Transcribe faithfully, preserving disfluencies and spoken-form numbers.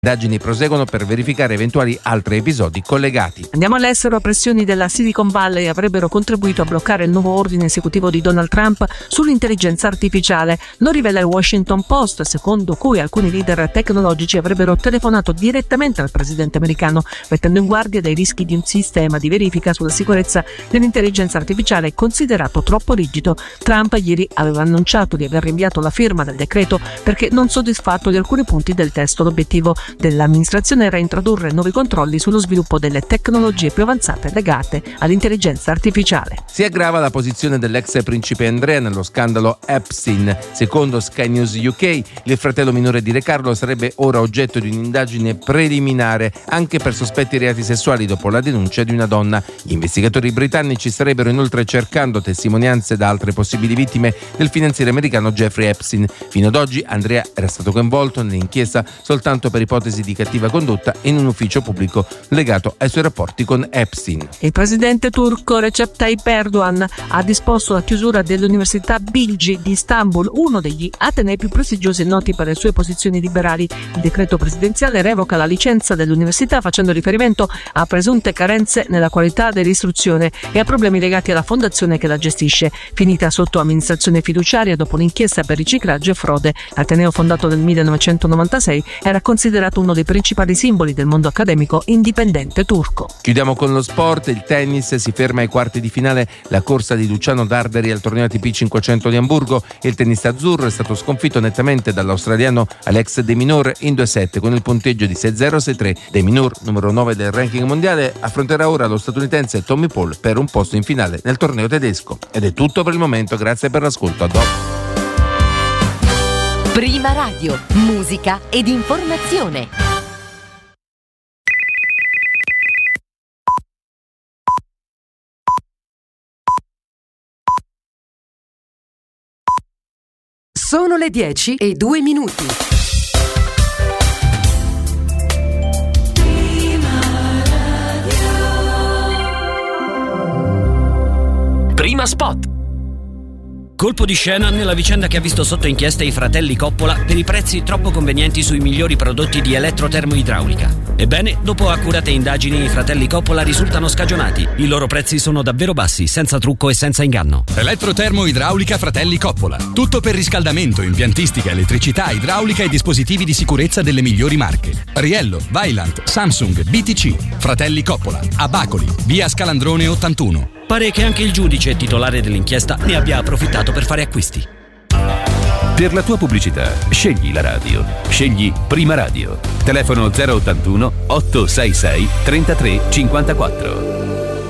Indagini proseguono per verificare eventuali altri episodi collegati. Andiamo all'estero. Pressioni della Silicon Valley avrebbero contribuito a bloccare il nuovo ordine esecutivo di Donald Trump sull'intelligenza artificiale. Lo rivela il Washington Post, secondo cui alcuni leader tecnologici avrebbero telefonato direttamente al presidente americano, mettendo in guardia dai rischi di un sistema di verifica sulla sicurezza dell'intelligenza artificiale considerato troppo rigido. Trump ieri aveva annunciato di aver rinviato la firma del decreto perché non soddisfatto di alcuni punti del testo. L'obiettivo dell'amministrazione era introdurre nuovi controlli sullo sviluppo delle tecnologie più avanzate legate all'intelligenza artificiale. Si aggrava la posizione dell'ex principe Andrea nello scandalo Epstein. Secondo Sky News U K, il fratello minore di Re Carlo sarebbe ora oggetto di un'indagine preliminare anche per sospetti reati sessuali dopo la denuncia di una donna. Gli investigatori britannici starebbero inoltre cercando testimonianze da altre possibili vittime del finanziere americano Jeffrey Epstein. Fino ad oggi Andrea era stato coinvolto nell'inchiesta soltanto per ipotesi di cattiva condotta in un ufficio pubblico legato ai suoi rapporti con Epstein. Il presidente turco Recep Tayyip Erdogan ha disposto la chiusura dell'Università Bilgi di Istanbul, uno degli atenei più prestigiosi e noti per le sue posizioni liberali. Il decreto presidenziale revoca la licenza dell'università facendo riferimento a presunte carenze nella qualità dell'istruzione e a problemi legati alla fondazione che la gestisce. Finita sotto amministrazione fiduciaria dopo un'inchiesta per riciclaggio e frode, l'ateneo fondato nel millenovecentonovantasei era considerato uno dei principali simboli del mondo accademico indipendente turco. Chiudiamo con lo sport. Il tennis si ferma ai quarti di finale la corsa di Luciano Darderi al torneo A T P cinquecento di Amburgo. Il tennista azzurro è stato sconfitto nettamente dall'australiano Alex De Minaur in due set con il punteggio di sei zero sei tre. De Minaur, numero nove del ranking mondiale, affronterà ora lo statunitense Tommy Paul per un posto in finale nel torneo tedesco. Ed è tutto per il momento, grazie per l'ascolto. A dopo. Prima Radio, musica ed informazione. Sono le dieci e due minuti. Prima Spot. Colpo di scena nella vicenda che ha visto sotto inchiesta i fratelli Coppola per i prezzi troppo convenienti sui migliori prodotti di elettrotermoidraulica. Ebbene, dopo accurate indagini, i fratelli Coppola risultano scagionati. I loro prezzi sono davvero bassi, senza trucco e senza inganno. Elettrotermoidraulica Fratelli Coppola. Tutto per riscaldamento, impiantistica, elettricità, idraulica e dispositivi di sicurezza delle migliori marche. Riello, Vaillant, Samsung, B T C. Fratelli Coppola. A Bacoli, via Scalandrone ottantuno. Pare che anche il giudice titolare dell'inchiesta ne abbia approfittato per fare acquisti. Per la tua pubblicità, scegli la radio. Scegli Prima Radio. Telefono zero ottantuno otto sei sei trentatré cinquantaquattro.